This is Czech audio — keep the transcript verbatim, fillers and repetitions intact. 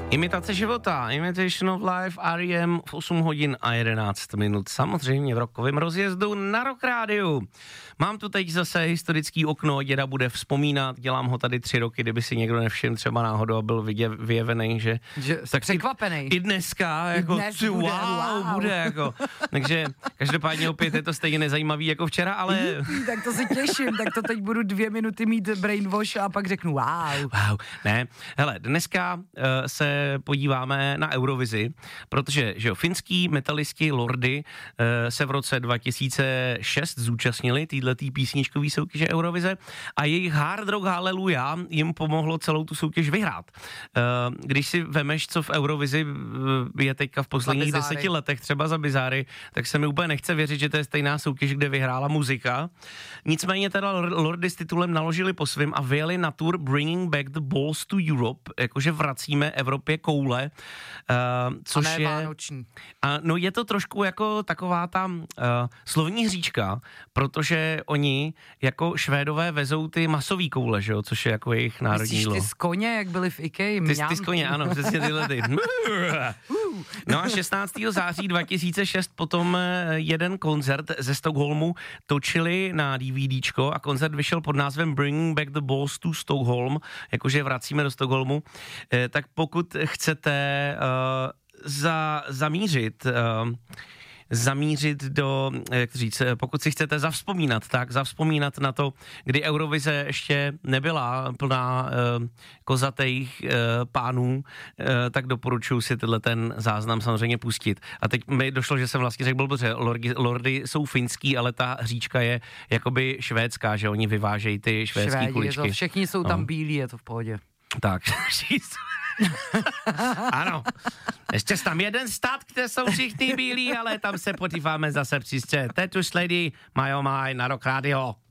Imitace života, Imitation of Life, R E M v osm hodin a jedenáct minut, samozřejmě v rokovém rozjezdu na Rock Rádiu. Mám tu teď zase historický okno, děda bude vzpomínat, dělám ho tady tři roky, kdyby si někdo nevšiml třeba náhodou a byl vydě, vyjevený, že... že tak překvapený. I, I dneska, jako, dnes ty, bude, wow, wow. bude, jako. Takže každopádně opět je to stejně nezajímavý jako včera, ale... Tak to se těším, tak to teď budu dvě minuty mít brainwash a pak řeknu wow. Wow, ne, hele, dneska uh, se podíváme na Eurovizi, protože, že jo, finský metalisti Lordi uh, se v roce dva tisíce šest zúčastnili týhletý písničkový soutěže Eurovize a jejich Hard Rock Hallelujah jim pomohlo celou tu soutěž vyhrát. Uh, když si vemeš, co v Eurovizi je teďka v posledních deseti letech, třeba za Bizáry, tak se mi úplně nechce věřit, že to je stejná soutěž, kde vyhrála muzika. Nicméně teda Lordi s titulem naložili po svým a vyjeli na tour Bringing Back the Balls to Europe, jakože vracíme Evropě koule, uh, což a ne je... vánoční. A no je to trošku jako taková ta uh, slovní hříčka, protože oni jako Švédové vezou ty masový koule, že jo, což je jako jejich národní jídlo. Myslíš ty z koně, jak byli v Ikei? Ty, ty z koně, ano, přesně tyhle ty. No a šestnáctého září dva tisíce šest potom jeden koncert ze Stockholmu točili na DVDčko a koncert vyšel pod názvem Bringing Back the Balls to Stockholm, jakože vracíme do Stockholmu. Eh, tak pokud chcete uh, za, zamířit... Uh, zamířit do, jak to říct, pokud si chcete zavzpomínat, tak zavzpomínat na to, kdy Eurovize ještě nebyla plná uh, kozatých uh, pánů, uh, tak doporučuji si tenhle ten záznam samozřejmě pustit. A teď mi došlo, že jsem vlastně řekl blbře, lordi, lordi jsou finský, ale ta hříčka je jakoby švédská, že oni vyvážejí ty švédský Švédi, kuličky. To, všichni jsou tam no. bílí, je to v pohodě. Tak, ano. Ještě tam jeden stát, kde jsou všichni bílí, ale tam se podíváme zase příště. Teď už lidi, majo maj na Rock Radio.